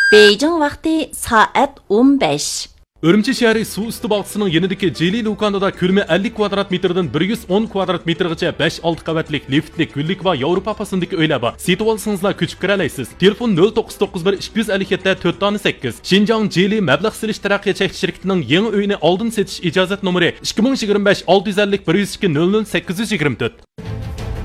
Beijing vaqti soat 15. Urumchi shahri suv usti bog'chisining yanidagi Jeli do'konida ko'lami 50 kvadrat metrdan 110 kvadrat metrgacha 5-6 qavatlik liftlik, gullik va Yevropa fasondagi uylar bor. Setib olsangizlar ko'chib kira olasiz. Telefon 0991 257 408. Xinjiang Jeli mablag' silish taraqqiyot chekish shirkatining yangi uyini oldin setish ijozat nomeri 2025 650 102 00 824.